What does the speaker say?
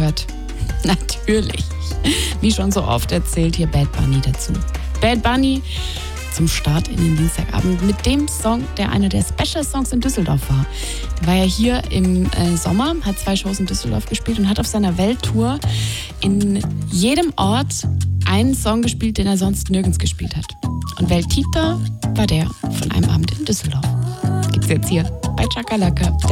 gehört? Natürlich. Wie schon so oft erzählt, hier Bad Bunny dazu. Bad Bunny zum Start in den Dienstagabend mit dem Song, der einer der Special-Songs in Düsseldorf war. Der war ja hier im Sommer, hat 2 Shows in Düsseldorf gespielt und hat auf seiner Welttour in jedem Ort einen Song gespielt, den er sonst nirgends gespielt hat. Und Welttitel war der von einem Abend in Düsseldorf. Gibt's jetzt hier bei Chakalaka.